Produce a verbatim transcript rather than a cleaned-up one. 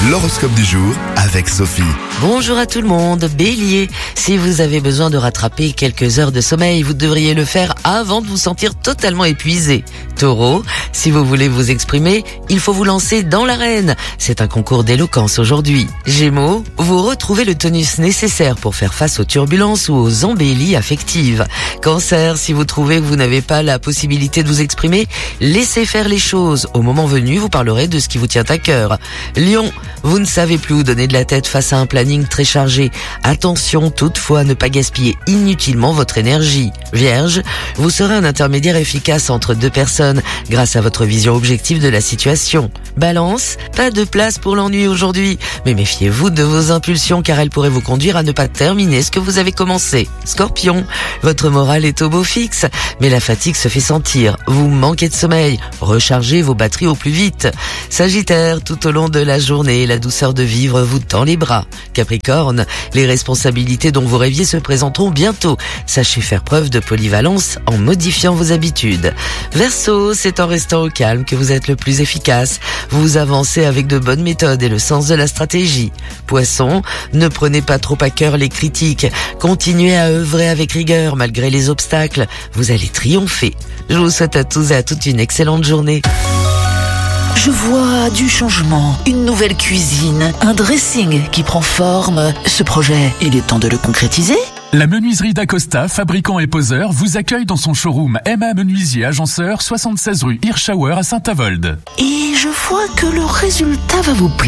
L'horoscope du jour avec Sophie. Bonjour à tout le monde, Bélier. Si vous avez besoin de rattraper quelques heures de sommeil, vous devriez le faire avant de vous sentir totalement épuisé. Taureau, si vous voulez vous exprimer, il faut vous lancer dans l'arène. C'est un concours d'éloquence aujourd'hui. Gémeaux, vous retrouvez le tonus nécessaire pour faire face aux turbulences ou aux embellies affectives. Cancer, si vous trouvez que vous n'avez pas la possibilité de vous exprimer, laissez faire les choses. Au moment venu, vous parlerez de ce qui vous tient à cœur. Lion, vous ne savez plus où donner de la tête face à un planning très chargé. Attention toutefois à ne pas gaspiller inutilement votre énergie. Vierge, vous serez un intermédiaire efficace entre deux personnes grâce à votre vision objective de la situation. Balance, pas de place pour l'ennui aujourd'hui, mais méfiez-vous de vos impulsions car elles pourraient vous conduire à ne pas terminer ce que vous avez commencé. Scorpion, votre morale est au beau fixe, mais la fatigue se fait sentir. Vous manquez de sommeil, rechargez vos batteries au plus vite. Sagittaire, tout au long de la journée, la douceur de vivre vous tend les bras. Capricorne, les responsabilités dont vous rêviez se présenteront bientôt. Sachez faire preuve de polyvalence en modifiant vos habitudes. Verseau, c'est en restant au calme que vous êtes le plus efficace. Vous avancez avec de bonnes méthodes et le sens de la stratégie. Poisson, ne prenez pas trop à cœur les critiques. Continuez à œuvrer avec rigueur malgré les obstacles. Vous allez triompher. Je vous souhaite à tous et à toutes une excellente journée. Je vois du changement, une nouvelle cuisine, un dressing qui prend forme. Ce projet, il est temps de le concrétiser ? La menuiserie d'Acosta, fabricant et poseur, vous accueille dans son showroom M A Menuisier Agenceur, soixante-seize rue Hirschauer à Saint-Avold. Et je vois que le résultat va vous plaire.